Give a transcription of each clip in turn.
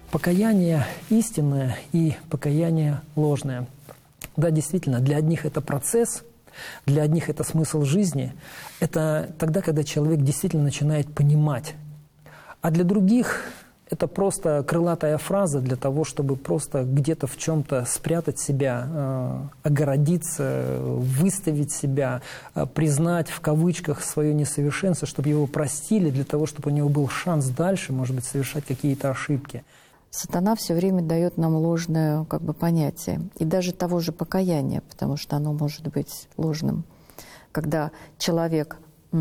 Покаяние истинное и покаяние ложное. Да, действительно, для одних это процесс, для одних это смысл жизни. Это тогда, когда человек действительно начинает понимать. А для других это просто крылатая фраза для того, чтобы просто где-то в чем-то спрятать себя, огородиться, выставить себя, признать в кавычках свое несовершенство, чтобы его простили, для того, чтобы у него был шанс дальше, может быть, совершать какие-то ошибки. Сатана все время дает нам ложное понятие. И даже того же покаяния, потому что оно может быть ложным. Когда человек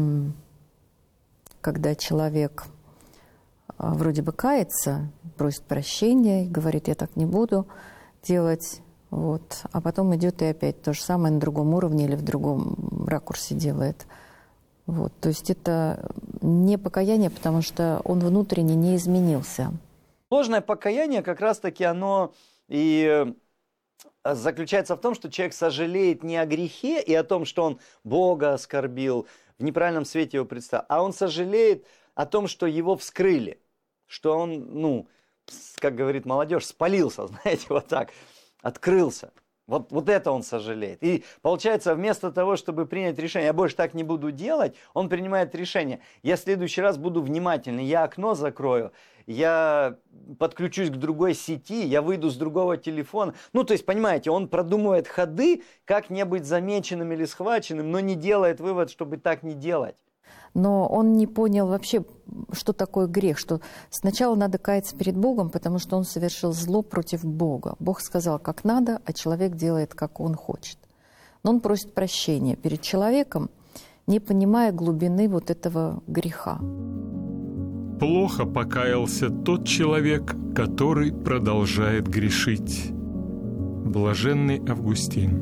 вроде бы кается, просит прощения, и говорит, я так не буду делать, а потом идет и опять то же самое на другом уровне или в другом ракурсе делает. То есть это не покаяние, потому что он внутренне не изменился. Ложное покаяние как раз-таки оно и заключается в том, что человек сожалеет не о грехе и о том, что он Бога оскорбил, в неправильном свете его представил, а он сожалеет о том, что его вскрыли, что он, как говорит молодежь, спалился, знаете, так, открылся. Вот это он сожалеет. И получается, вместо того, чтобы принять решение, я больше так не буду делать, он принимает решение. Я в следующий раз буду внимательный, я окно закрою, я подключусь к другой сети, я выйду с другого телефона. То есть, понимаете, он продумывает ходы, как не быть замеченным или схваченным, но не делает вывод, чтобы так не делать. Но он не понял вообще, что такое грех, что сначала надо каяться перед Богом, потому что он совершил зло против Бога. Бог сказал, как надо, а человек делает, как он хочет. Но он просит прощения перед человеком, не понимая глубины этого греха. Плохо покаялся тот человек, который продолжает грешить. Блаженный Августин.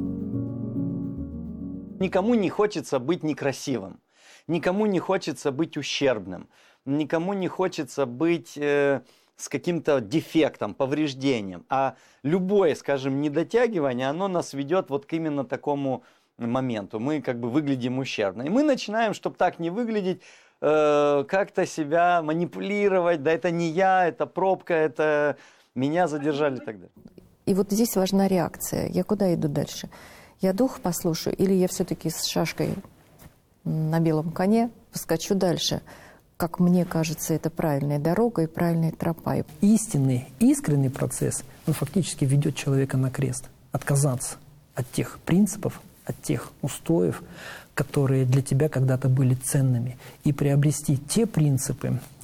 Никому не хочется быть некрасивым. Никому не хочется быть ущербным, никому не хочется быть с каким-то дефектом, повреждением. А любое, скажем, недотягивание, оно нас ведет к именно такому моменту. Мы выглядим ущербно. И мы начинаем, чтобы так не выглядеть, как-то себя манипулировать. Да это не я, это пробка, это меня задержали и так далее. И здесь важна реакция. Я куда иду дальше? Я дух послушаю или я все-таки с шашкой на белом коне поскочу дальше? Как мне кажется, это правильная дорога и правильная тропа. Истинный, искренний процесс, он фактически ведет человека на крест. Отказаться от тех принципов, от тех устоев, которые для тебя когда-то были ценными, и приобрести те принципы,